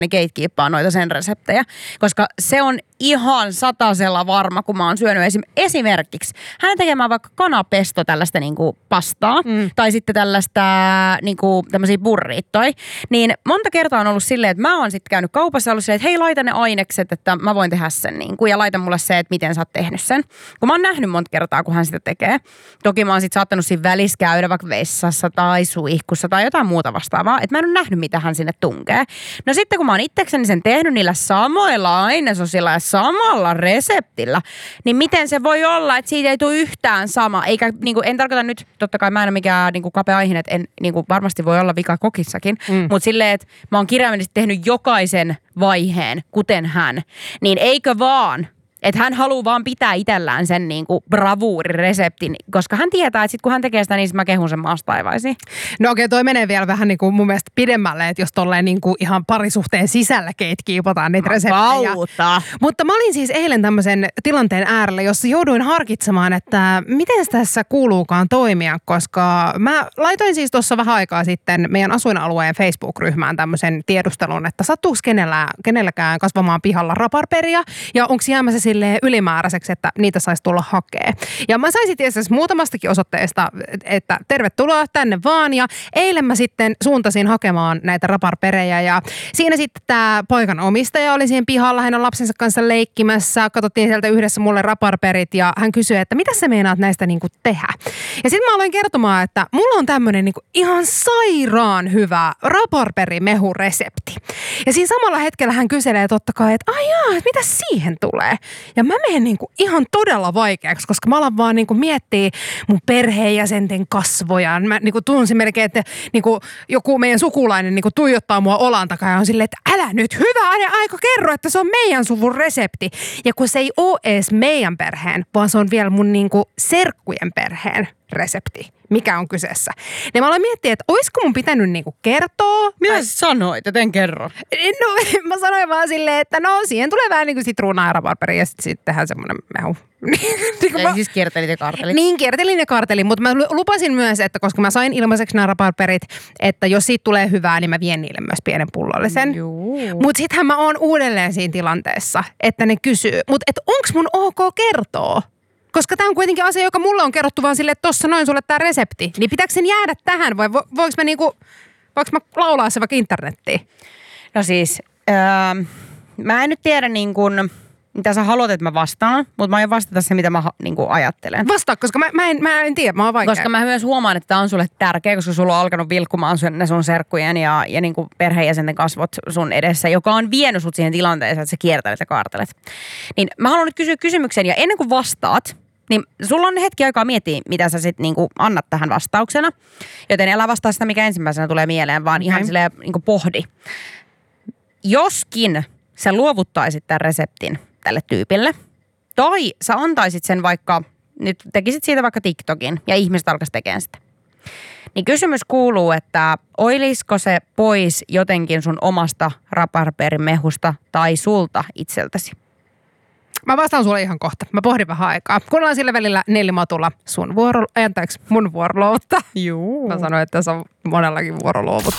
ne gatekeepaa noita sen reseptejä, koska se on ihan satasella varma, kun mä oon syönyt esimerkiksi hänen tekemään vaikka kanapesto tällaista niinku pastaa tai sitten tällaista niinku tämmöisiä burrittoi, niin monta kertaa on ollut silleen, että mä oon sitten käynyt kaupassa ollut silleen, että hei, laita ne ainekset, että mä voin tehdä sen niinku, ja laita mulle se, että miten sä oot tehnyt sen. Kun mä oon nähnyt monta kertaa, kun hän sitä tekee. Toki mä oon sitten saattanut siinä välissä käydä vaikka vessassa tai suihkussa tai jotain muuta vastaavaa, että mä en ole nähnyt, mitä hän sinne tunkee. No sitten kun mä oon itsekseni sen tehnyt niillä samoilla ainesosilla ja samalla reseptillä, niin miten se voi olla, että siitä ei tule yhtään sama. Eikä, niinku, en tarkoita nyt, totta kai mä en ole mikään niinku, kapea aihe, että en, niinku, varmasti voi olla vika kokissakin, mutta silleen, että mä oon kirjaimellisesti tehnyt jokaisen vaiheen, kuten hän, niin eikö vaan, että hän haluaa vaan pitää itsellään sen niinku bravuurireseptin, koska hän tietää, että sit kun hän tekee sitä, niin sit mä kehun sen maasta taivaisiin. No okei, toi menee vielä vähän niinku mun mielestä pidemmälle, että jos tolleen niinku ihan parisuhteen sisällä gatekeepataan niitä reseptejä. Mutta mä olin siis eilen tämmöisen tilanteen äärellä, jossa jouduin harkitsemaan, että miten tässä kuuluukaan toimia, koska mä laitoin siis tuossa vähän aikaa sitten meidän asuinalueen Facebook-ryhmään tämmöisen tiedustelun, että sattuuko kenelläkään kasvamaan pihalla raparperia ja onko jäämässä silleen ylimääräiseksi, että niitä saisi tulla hakee. Ja mä sain sitten itse muutamastakin osoitteesta, että tervetuloa tänne vaan. Ja eilen mä sitten suuntasin hakemaan näitä raparperejä. Ja siinä sitten tämä poikan omistaja oli siinä pihalla. Hän on lapsensa kanssa leikkimässä. Katsottiin sieltä yhdessä mulle raparperit ja hän kysyi, että mitä sä meinaat näistä niinku tehdä. Ja sitten mä aloin kertomaan, että mulla on tämmöinen niinku ihan sairaan hyvä raparperimehuresepti. Ja siinä samalla hetkellä hän kyselee totta kai, että että mitä siihen tulee? Ja mä menen niinku ihan todella vaikeaksi, koska mä alan vaan niinku miettiä mun perheenjäsenten kasvoja. Mä niinku tunsin melkein, että niinku joku meidän sukulainen niinku tuijottaa mua olan takaa ja on silleen, että älä nyt, hyvä aika kerro, että se on meidän suvun resepti. Ja kun se ei ole edes meidän perheen, vaan se on vielä mun niinku serkkujen perheen resepti, mikä on kyseessä. Ja mä aloin miettiä, että olisiko mun pitänyt niinku kertoa. Mitä sä sanoit, että en kerro? No mä sanoin vaan silleen, että no siihen tulee vähän niinku sitruunaa ja raparperia ja sitten tehdään semmoinen mehu. Eli siis kiertelit ja kaartelit. Niin, kiertelin ja kaartelin, mutta mä lupasin myös, että koska mä sain ilmaiseksi nämä raparperit, että jos siitä tulee hyvää, niin mä vien niille myös pienen pullollisen. Mutta sittenhän mä oon uudelleen siinä tilanteessa, että ne kysyy, mutta että onks mun ok kertoa? Koska tämä on kuitenkin asia, joka mulle on kerrottu vaan silleen, että tossa noin sulle tää resepti. Niin pitääkö sen jäädä tähän vai voinko mä laulaa se vaikka internettiin? No siis, mä en nyt tiedä niin kuin, mitä sä haluat, että mä vastaan, mutta mä aion vastata se, mitä mä niin kuin ajattelen. Vastaa, koska mä en tiedä, mä oon vaikea. Koska mä myös huomaan, että tää on sulle tärkeä, koska sulla on alkanut vilkkumaan ne sun serkkujen ja niin kuin perheenjäsenten kasvot sun edessä, joka on vienyt sut siihen tilanteeseen, että sä kiertelet ja kaartelet. Niin mä haluan nyt kysyä kysymyksen ja ennen kuin vastaat, niin sulla on hetki aikaa miettiä, mitä sä sit niinku annat tähän vastauksena. Joten älä vastaa sitä, mikä ensimmäisenä tulee mieleen, vaan ihan silleen niinku pohdi. Joskin sä luovuttaisit tämän reseptin tälle tyypille, tai sä antaisit sen vaikka, nyt tekisit siitä vaikka TikTokin, ja ihmiset alkaisi tekemään sitä. Niin kysymys kuuluu, että olisiko se pois jotenkin sun omasta raparperimehusta tai sulta itseltäsi? Mä vastaan sulle ihan kohta. Mä pohdin vähän aikaa. Kuunnellaan sillä välillä Nelli-Matula mun vuoro luovuttaa. Juu. Mä sanoin, että se on monellakin vuoro luovuttaa.